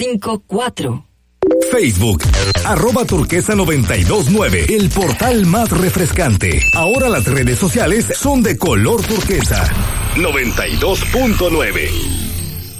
954. Facebook, @turquesa929, el portal más refrescante. Ahora las redes sociales son de color turquesa. 92.9.